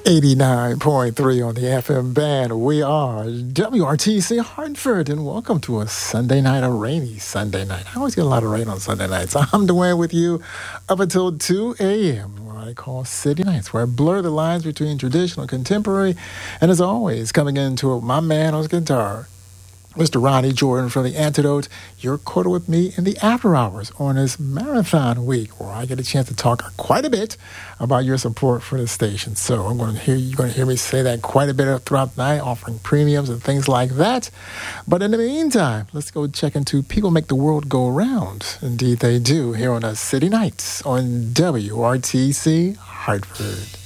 89.3 on the FM band. We are WRTC Hartford, and welcome to a Sunday night, a rainy Sunday night. I always get a lot of rain on Sunday nights. I'm Dwayne with you up until 2 a.m., what I call City Nights, where I blur the lines between traditional and contemporary. And as always, coming into it, my man on his guitar, Mr. Ronnie Jordan from The Antidote. You're quarter with me in the after hours on this marathon week, where I get a chance to talk quite a bit about your support for the station. So you're going to hear me say that quite a bit throughout the night, offering premiums and things like that. But in the meantime, let's go check into People Make the World Go Round. Indeed they do, here on a City Nights on WRTC Hartford.